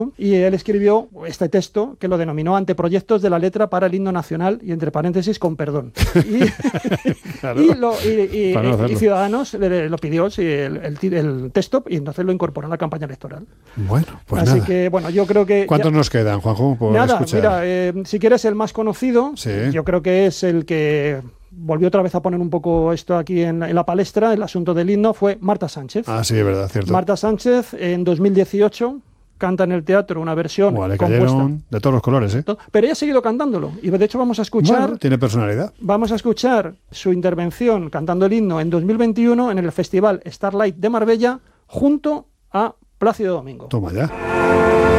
y él escribió este texto que lo denominó Anteproyectos de la letra para el himno nacional y entre paréntesis con perdón. Claro. Y Ciudadanos lo pidió el texto y entonces lo incorporó a la campaña electoral. Bueno, pues así nada. que bueno, yo creo que ¿Cuántos nos quedan, Juanjo, por escuchar? Mira, si quieres el más conocido, sí. Yo creo que es el que volvió otra vez a poner un poco esto aquí en la palestra, el asunto del himno, fue Marta Sánchez. Ah, sí, es verdad, cierto. Marta Sánchez en 2018 canta en el teatro una versión le compuesta cayeron de todos los colores, ¿eh? Pero ella ha seguido cantándolo y de hecho vamos a escuchar... Bueno, tiene personalidad. Vamos a escuchar su intervención cantando el himno en 2021 en el Festival Starlight de Marbella junto a Plácido Domingo. Toma ya.